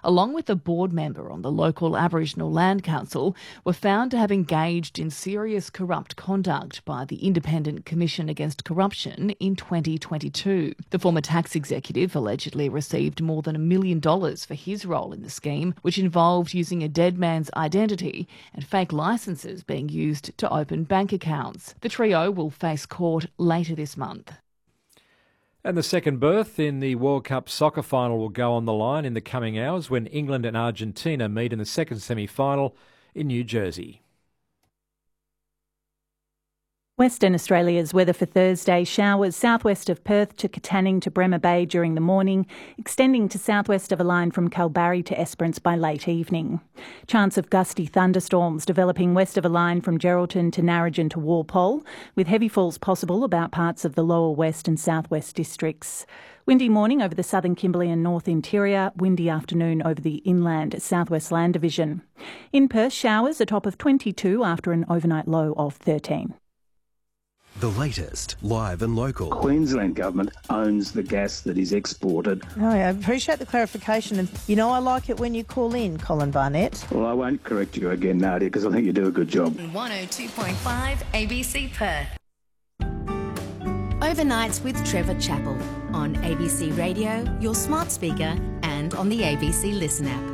along with a board member on the local Aboriginal Land Council, were found to have engaged in serious corrupt conduct by the Independent Commission Against Corruption in 2022. The former tax executive allegedly received more than $1 million for his role in the scheme, which involved using a dead man's identity and fake licences being used to open bank accounts. The trio will face court later this month. And the second berth in the World Cup soccer final will go on the line in the coming hours when England and Argentina meet in the second semi-final in New Jersey. Western Australia's weather for Thursday: showers southwest of Perth to Katanning to Bremer Bay during the morning, extending to southwest of a line from Kalbarri to Esperance by late evening. Chance of gusty thunderstorms developing west of a line from Geraldton to Narrogin to Walpole, with heavy falls possible about parts of the lower west and southwest districts. Windy morning over the southern Kimberley and north interior, windy afternoon over the inland southwest land division. In Perth, showers a top of 22 after an overnight low of 13. The latest, live and local. Queensland Government owns the gas that is exported. Oh, I appreciate the clarification. And, I like it when you call in, Colin Barnett. Well, I won't correct you again, Nadia, because I think you do a good job. 102.5 ABC Perth. Overnights with Trevor Chappell on ABC Radio, your smart speaker, and on the ABC Listen app.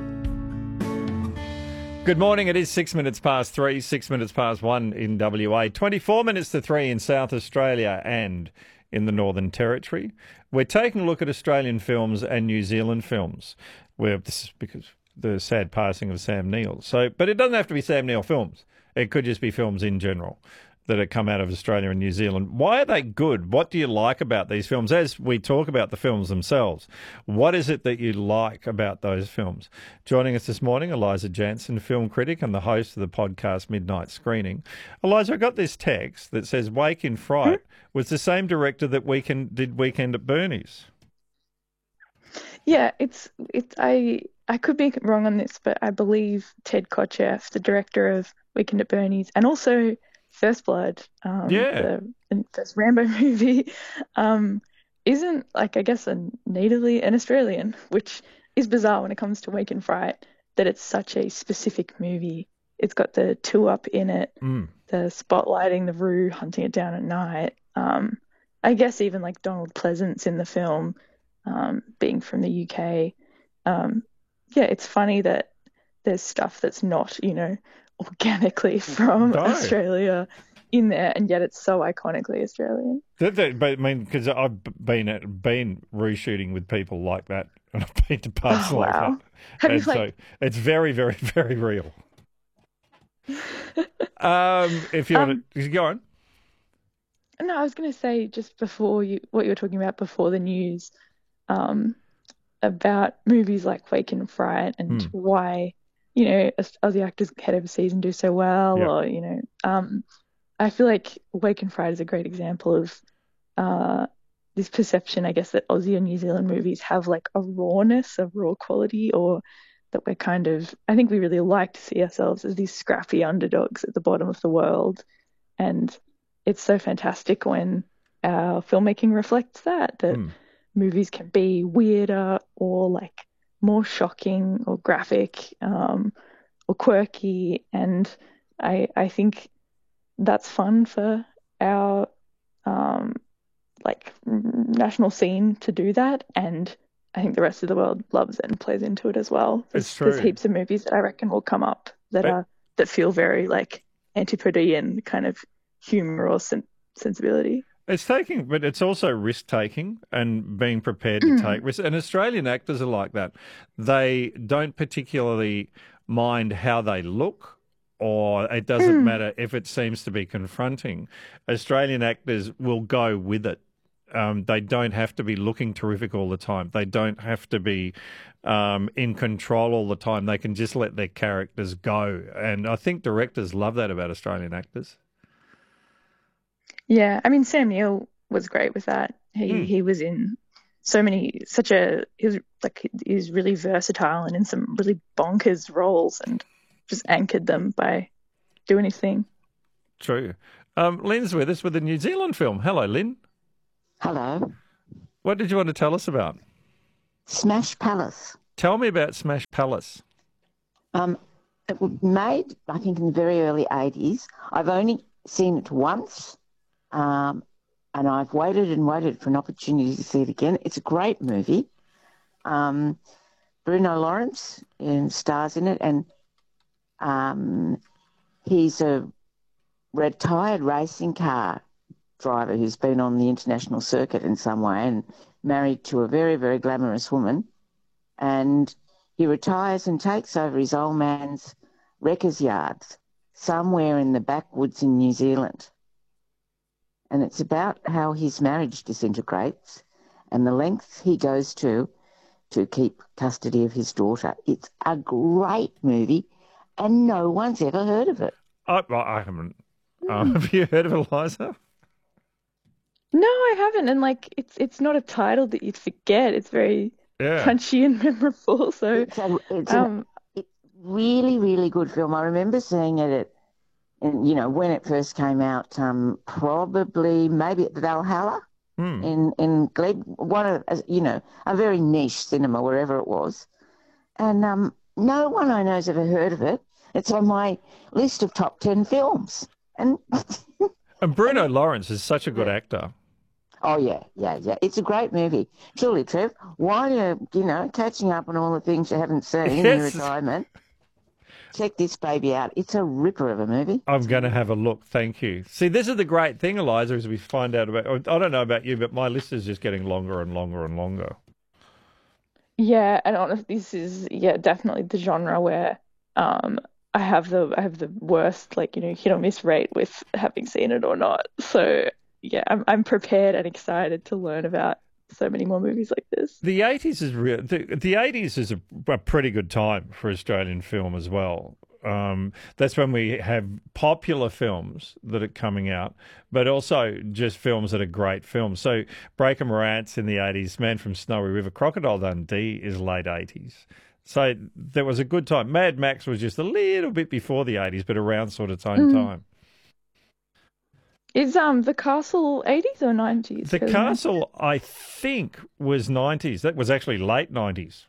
Good morning. It is 6 minutes past 3, 6 minutes past 1 in WA, 24 minutes to 3 in South Australia and in the Northern Territory. We're taking a look at Australian films and New Zealand films. This is because the sad passing of Sam Neill. But it doesn't have to be Sam Neill films. It could just be films in general that have come out of Australia and New Zealand. Why are they good? What do you like about these films? As we talk about the films themselves, what is it that you like about those films? Joining us this morning, Eliza Jansen, film critic and the host of the podcast Midnight Screening. Eliza, I got this text that says Wake in Fright was the same director that did Weekend at Bernie's. Yeah, I could be wrong on this, but I believe Ted Kotcheff, the director of Weekend at Bernie's, and also First Blood, the first Rambo movie, isn't, natively an Australian, which is bizarre when it comes to Wake in Fright, that it's such a specific movie. It's got the two up in it, the spotlighting the Roo, hunting it down at night. I guess even like Donald Pleasance in the film, being from the UK. It's funny that there's stuff that's not, organically from Australia in there, and yet it's so iconically Australian. But I mean, because I've been reshooting with people like that, and I've been to pubs like that. So it's very, very, very real. If you want to go on. No, I was going to say just before what you were talking about before the news, about movies like Wake in Fright and why Aussie actors head overseas and do so well, or I feel like Wake in Fright is a great example of this perception, I guess, that Aussie and New Zealand movies have like a rawness, a raw quality, or that we're I think we really like to see ourselves as these scrappy underdogs at the bottom of the world, and it's so fantastic when our filmmaking reflects that movies can be weirder or like more shocking or graphic, or quirky, and I think that's fun for our national scene to do that, and I think the rest of the world loves it and plays into it as well. It's true. There's heaps of movies that I reckon will come up that feel very like Antipodean kind of humour or sensibility. It's taking, but it's also risk-taking and being prepared to take risks. And Australian actors are like that. They don't particularly mind how they look, or it doesn't matter if it seems to be confronting. Australian actors will go with it. They don't have to be looking terrific all the time. They don't have to be in control all the time. They can just let their characters go. And I think directors love that about Australian actors. Yeah, I mean, Sam Neill was great with that. He was in he's really versatile and in some really bonkers roles, and just anchored them by doing his thing. True. Lynn's with us with a New Zealand film. Hello, Lynn. Hello. What did you want to tell us about? Smash Palace. Tell me about Smash Palace. It was made, I think, in the very early 80s. I've only seen it once, and I've waited and waited for an opportunity to see it again. It's a great movie. Bruno Lawrence stars in it, and he's a retired racing car driver who's been on the international circuit in some way and married to a very, very glamorous woman. And he retires and takes over his old man's wreckers yards somewhere in the backwoods in New Zealand. And it's about how his marriage disintegrates and the lengths he goes to keep custody of his daughter. It's a great movie and no one's ever heard of it. I haven't. Have you heard of it, Eliza? No, I haven't. And it's not a title that you'd forget. It's very punchy and memorable. So it's a really, really good film. I remember seeing it when it first came out, probably maybe at the Valhalla in Glen, a very niche cinema wherever it was. And no one I know has ever heard of it. It's on my list of top 10 films. And Bruno Lawrence is such a good actor. Oh, yeah. It's a great movie. Surely, Trev, while you're, catching up on all the things you haven't seen in your retirement, check this baby out. It's a ripper of a movie. I'm going to have a look. Thank you. See, this is the great thing, Eliza, as we find out about... I don't know about you, but my list is just getting longer and longer and longer. Yeah, and honestly, this is, definitely the genre where I have the worst, hit or miss rate with having seen it or not. So... yeah, I'm prepared and excited to learn about so many more movies like this. The 80s is real. The 80s is a pretty good time for Australian film as well. That's when we have popular films that are coming out, but also just films that are great films. So Breaker Morant's in the 80s, Man from Snowy River, Crocodile Dundee is late 80s. So there was a good time. Mad Max was just a little bit before the 80s, but around sort of same time. Is The Castle 80s or 90s? The Castle, I think, was 90s. That was actually late 90s.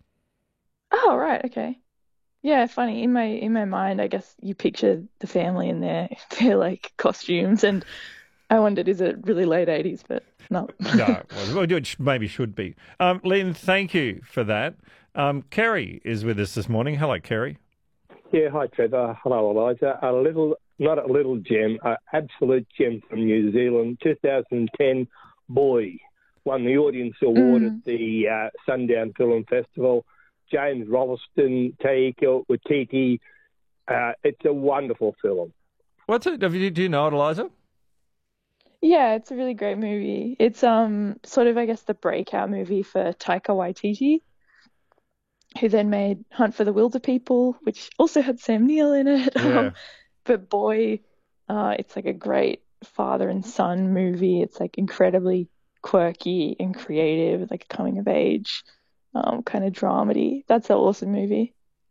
Oh, right, okay. Yeah, funny. In my mind, I guess you picture the family in their costumes, and I wondered, is it really late 80s? But no. No, well, it maybe should be. Lynn, thank you for that. Kerry is with us this morning. Hello, Kerry. Yeah, hi, Trevor. Hello, Eliza. Not a little gem, an absolute gem from New Zealand. 2010, Boy won the Audience Award at the Sundown Film Festival. James Rolleston, Taika Waititi. It's a wonderful film. What's it? Do you know it, Eliza? Yeah, it's a really great movie. It's sort of, I guess, the breakout movie for Taika Waititi, who then made Hunt for the Wilderpeople, which also had Sam Neill in it. Yeah. But Boy, it's like a great father and son movie. It's incredibly quirky and creative, like a coming of age kind of dramedy. That's an awesome movie.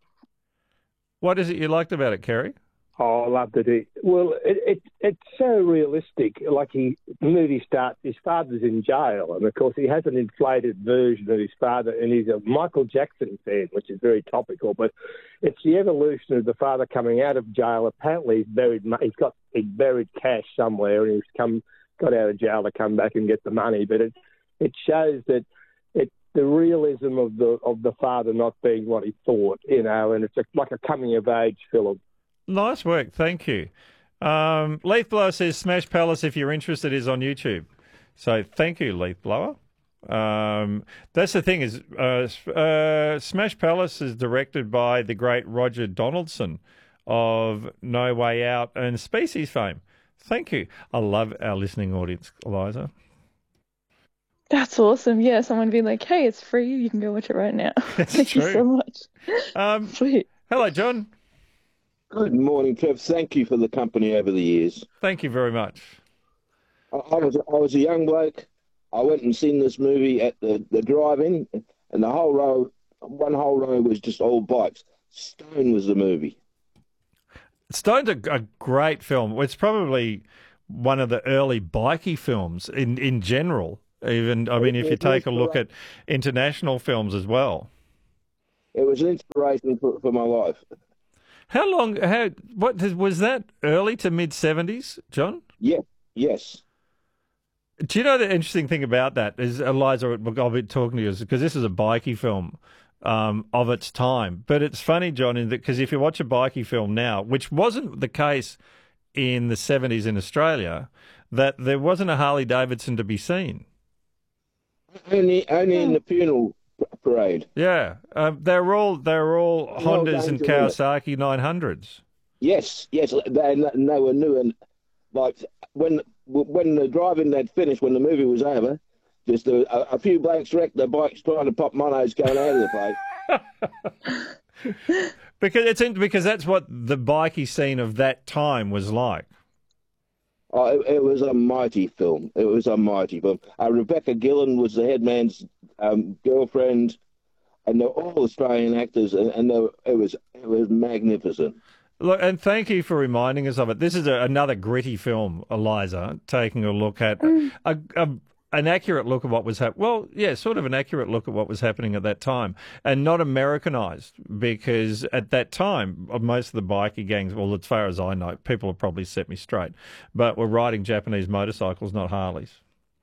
What is it you liked about it, Kerry? Oh, I loved it. Well, it's so realistic. The movie starts, his father's in jail, and of course he has an inflated version of his father, and he's a Michael Jackson fan, which is very topical. But it's the evolution of the father coming out of jail. Apparently he's got buried cash somewhere, and he's got out of jail to come back and get the money. But it shows that the realism of the father not being what he thought, and it's like a coming of age film. Nice work, thank you. Leaf Blower says Smash Palace, if you're interested, is on YouTube. So thank you, Leaf Blower. That's the thing is, Smash Palace is directed by the great Roger Donaldson of No Way Out and Species fame. Thank you. I love our listening audience, Eliza. That's awesome. Yeah, someone being like, hey, it's free. You can go watch it right now. Thank you so much. Sweet. Hello, John. Good morning, Trev. Thank you for the company over the years. Thank you very much. I was a young bloke. I went and seen this movie at the drive-in, and one whole row was just all bikes. Stone was the movie. Stone's a great film. It's probably one of the early bikey films in general. Even, I mean, if you take a look at international films as well. it was an inspiration for my life. How long? What was that? Early to mid 70s, John? Yeah. Yes. Do you know the interesting thing about that is, Eliza, I'll be talking to you because this is a bikie film of its time. But it's funny, John, because if you watch a bikie film now, which wasn't the case in the 70s in Australia, that there wasn't a Harley Davidson to be seen. Only in the funeral parade. Yeah, they're all Hondas and Kawasaki 900s. Yes, they were new, and like when the driving had finished, when the movie was over, just a few blokes wrecked their bikes trying to pop monos going out of the place. because that's what the bikie scene of that time was like. Oh, it was a mighty film. Rebecca Gillen was the headman's girlfriend, and they're all Australian actors, and it was magnificent. Look, and thank you for reminding us of it. This is another gritty film, Eliza, taking a look at an accurate look at what was happening. Well, yeah, sort of an accurate look at what was happening at that time, and not Americanized, because at that time, most of the bikie gangs, well, as far as I know, people have probably set me straight, but were riding Japanese motorcycles, not Harleys,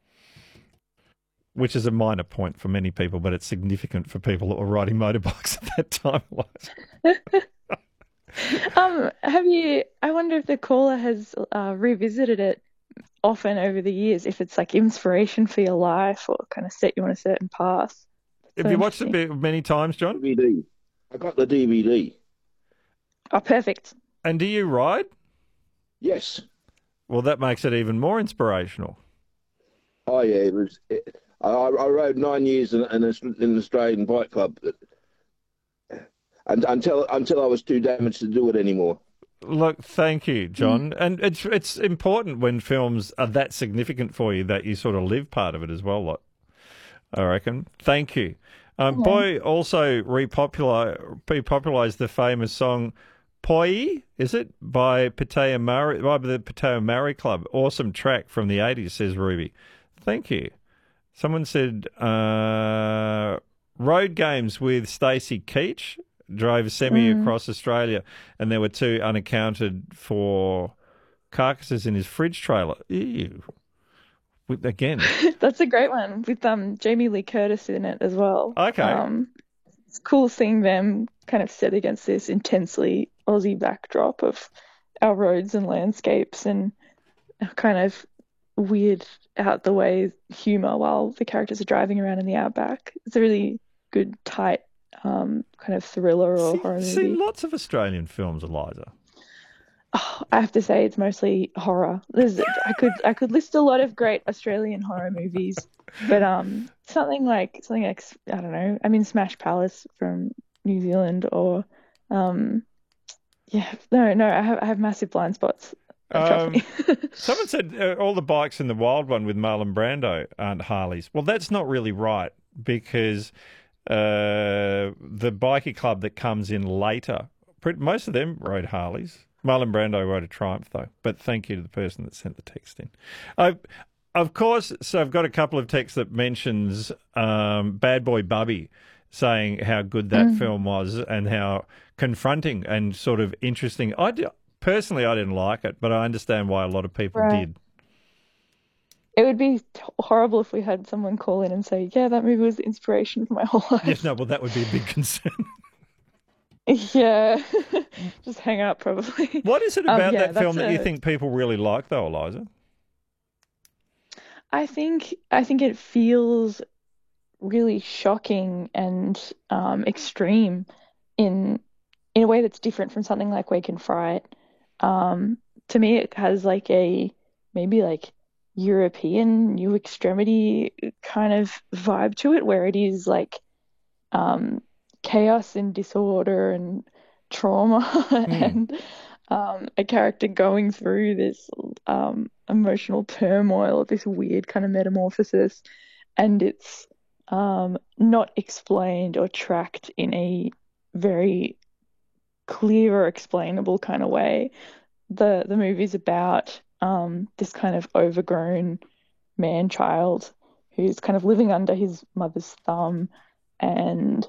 which is a minor point for many people, but it's significant for people that were riding motorbikes at that time, Eliza. I wonder if the caller has revisited it often over the years, if it's like inspiration for your life or kind of set you on a certain path. Have you watched it many times, John? DVD. I got the DVD. Oh, perfect. And do you ride? Yes. Well, that makes it even more inspirational. Oh yeah, I rode 9 years in an Australian bike club, and until I was too damaged to do it anymore. Look, thank you, John. And it's important when films are that significant for you that you sort of live part of it as well, I reckon. Thank you. Boy also repopularised the famous song Poi, is it? By the Pateo Mari Club. Awesome track from the 80s, says Ruby. Thank you. Someone said Road Games with Stacey Keach. Drove a semi across Australia, and there were 2 unaccounted for carcasses in his fridge trailer. Ew. Again. That's a great one with Jamie Lee Curtis in it as well. Okay. It's cool seeing them kind of set against this intensely Aussie backdrop of our roads and landscapes and kind of weird out the way humour while the characters are driving around in the outback. It's a really good, tight kind of thriller or horror movie. Seen lots of Australian films, Eliza. Oh, I have to say it's mostly horror. I could list a lot of great Australian horror movies, but something like I don't know. I mean, Smash Palace from New Zealand, or I have massive blind spots. Trust me. Someone said all the bikes in the Wild One with Marlon Brando aren't Harleys. Well, that's not really right, because the bikie club that comes in later, most of them rode Harleys. Marlon Brando rode a Triumph, though. But thank you to the person that sent the text in. Of course, so I've got a couple of texts that mentions Bad Boy Bubby, saying how good that film was and how confronting and sort of interesting. Personally, I didn't like it, but I understand why a lot of people did. It would be horrible if we had someone call in and say, yeah, that movie was the inspiration for my whole life. Yes, no, well, that would be a big concern. Yeah, just hang up probably. What is it about that film that you think people really like, though, Eliza? I think it feels really shocking and extreme in a way that's different from something like Wake and Fright. To me, it has maybe European New Extremity kind of vibe to it, where it is chaos and disorder and trauma and a character going through this emotional turmoil, this weird kind of metamorphosis, and it's not explained or tracked in a very clear or explainable kind of way. The movie's about this kind of overgrown man-child who's kind of living under his mother's thumb, and